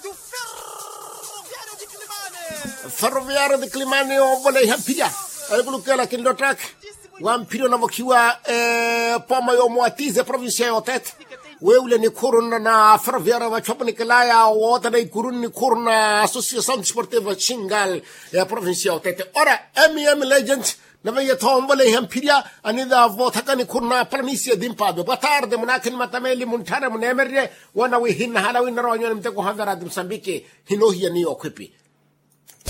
Ferroviario di Climane o vole hampia alukela kindotrak wampiro na mokiwa poma yo mwatize province yo tet weule ni kuruna na ferroviario wa chopni kelaya wota na kurun ni kuruna association sportive chingal province yo tet ora MEM legend na vaya tombole hampia anida vota ni kuruna province dimpa do batarde munakin matameli muntara munemerre wana we hinna hala winna ronyo mteko handara Msambiki hinohia ni okwipi